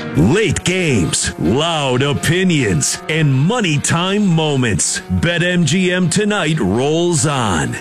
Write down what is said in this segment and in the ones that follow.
Late games, loud opinions, and money time moments. BetMGM tonight rolls on.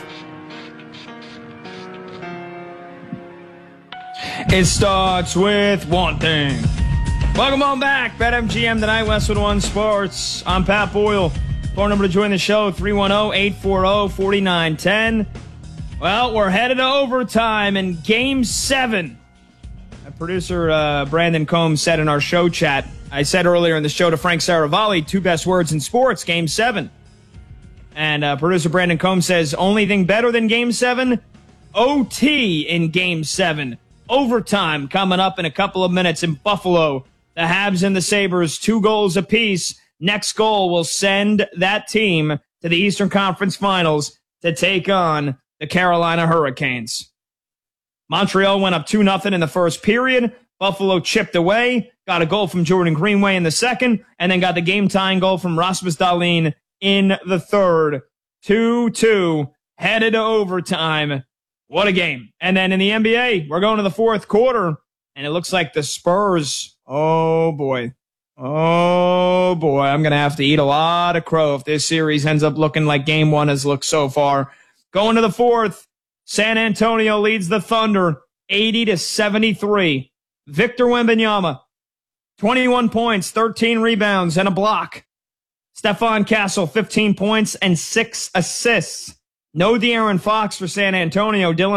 It starts with one thing. Welcome on back. BetMGM tonight, Westwood One Sports. I'm Pat Boyle. Phone number to join the show, 310-840-4910. Well, we're headed to overtime in Game 7. Producer Brandon Combs said in our show chat, I said earlier in the show to Frank Saravalli, 2 best words in sports, Game 7. And producer Brandon Combs says, only thing better than Game 7? OT in Game 7. Overtime coming up in a couple of minutes in Buffalo. The Habs and the Sabres, 2 goals apiece. Next goal will send that team to the Eastern Conference Finals to take on the Carolina Hurricanes. Montreal went up 2-0 in the first period. Buffalo chipped away, got a goal from Jordan Greenway in the second, and then got the game-tying goal from Rasmus Dahlin in the third. 2-2, headed to overtime. What a game. And then in the NBA, we're going to the fourth quarter, and it looks like the Spurs, oh boy, I'm going to have to eat a lot of crow if this series ends up looking like Game 1 has looked so far. Going to the fourth, San Antonio leads the Thunder 80-73. Victor Wembanyama, 21 points, 13 rebounds, and a block. Stephon Castle, 15 points and 6 assists. No De'Aaron Fox for San Antonio. Dylan